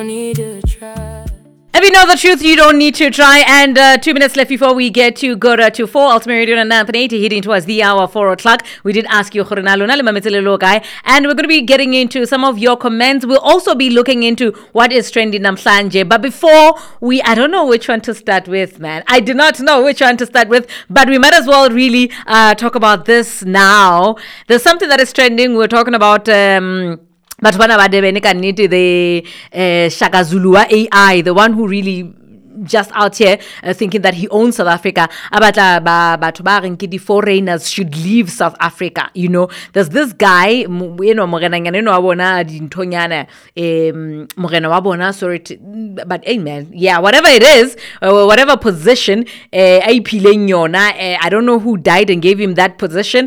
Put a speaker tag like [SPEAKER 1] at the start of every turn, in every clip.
[SPEAKER 1] Need to try.
[SPEAKER 2] If you know the truth, you don't need to try. And 2 minutes left before we get to Gora to 4, Ultimate Radio and Anthony, heading towards the hour 4 o'clock. We did ask you, and we're going to be getting into some of your comments. We'll also be looking into what is trending Namhlanje. But before I don't know which one to start with, man. I do not know which one to start with, but we might as well really talk about this now. There's something that is trending. We're talking about... But when about the Shaka Zulu AI, the one who really just out here thinking that he owns South Africa, but the foreigners should leave South Africa. You know, there's this guy, but hey man, yeah, whatever it is, whatever position, I don't know who died and gave him that position.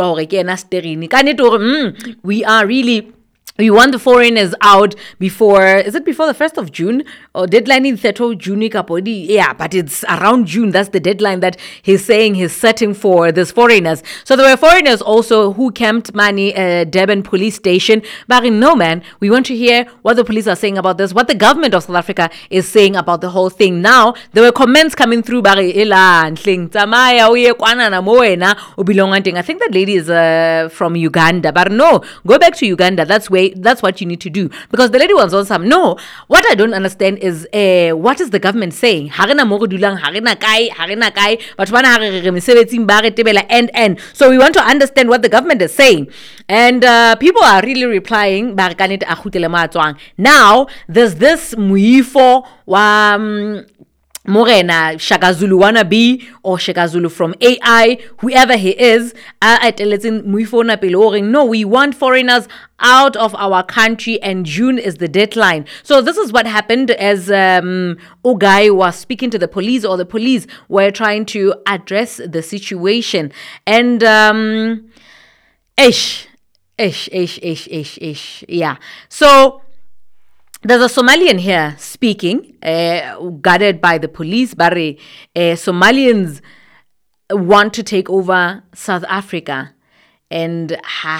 [SPEAKER 2] We want the foreigners out before the 1st of June? Or deadline is 3rd of June? Yeah, but it's around June. That's the deadline that he's saying he's setting for these foreigners. So there were foreigners also who camped Durban police station. But no, man, we want to hear what the police are saying about this, what the government of South Africa is saying about the whole thing. Now, there were comments coming through. I think that lady is from Uganda. But no, go back to Uganda. That's what you need to do, because the lady was on some. No, what I don't understand is what is the government saying? So we want to understand what the government is saying, and people are really replying. Now there's this Muifo Morena Shaka Zulu wannabe or Shaka Zulu from AI, whoever he is, no, we want foreigners out of our country, and June is the deadline. So this is what happened as Ogai was speaking to the police, or the police were trying to address the situation. And yeah. So there's a Somalian here speaking, guarded by the police. But Somalians want to take over South Africa. And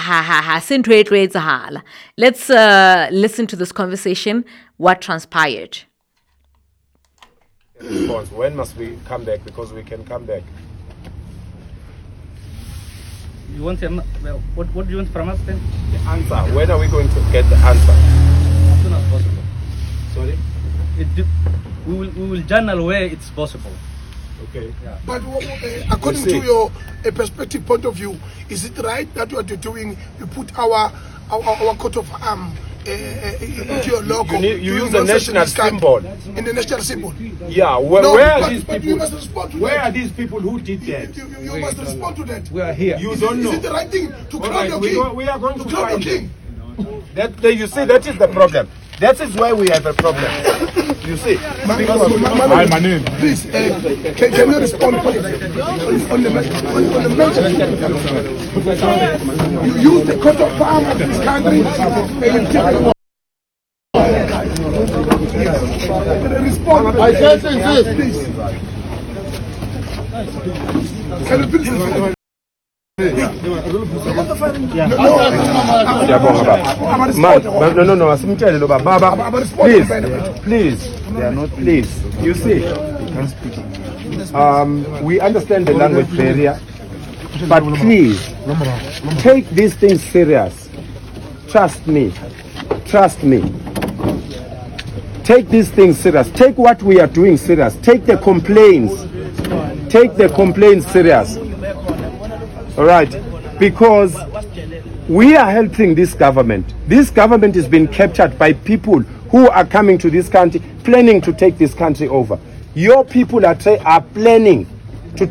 [SPEAKER 2] let's listen to this conversation, what transpired.
[SPEAKER 3] When must we come back? Because we can come back.
[SPEAKER 4] You want what do you want from us then?
[SPEAKER 3] The answer. When are we going to get the answer?
[SPEAKER 4] As soon as possible.
[SPEAKER 3] Sorry?
[SPEAKER 4] We will journal where it's possible.
[SPEAKER 3] Okay.
[SPEAKER 4] Yeah.
[SPEAKER 5] But according to your perspective point of view, is it right that what you're doing, you put our coat of arm into your logo?
[SPEAKER 3] You use the national symbol.
[SPEAKER 5] In the national symbol.
[SPEAKER 3] Yeah. Where are these people?
[SPEAKER 5] You must respond to
[SPEAKER 3] where
[SPEAKER 5] that.
[SPEAKER 3] are these people who did that?
[SPEAKER 5] You must respond to that.
[SPEAKER 3] We are here. You don't know.
[SPEAKER 5] Is it the right thing to crown your king?
[SPEAKER 3] We are going to
[SPEAKER 5] crown your
[SPEAKER 3] find
[SPEAKER 5] king.
[SPEAKER 3] You see, that is the problem. That is why we have a problem. You see,
[SPEAKER 5] my name. Please, can you respond on the mention? You use the coat of arm of this country and you take respond. I said this. Can you please respond?
[SPEAKER 3] No. Please. They are not. Please. You see, we understand the language barrier, but please take these things serious. Trust me. Take these things serious. Take what we are doing serious. Take the complaints serious. All right, because we are helping this government. This government is being captured by people who are coming to this country, planning to take this country over. Your people are planning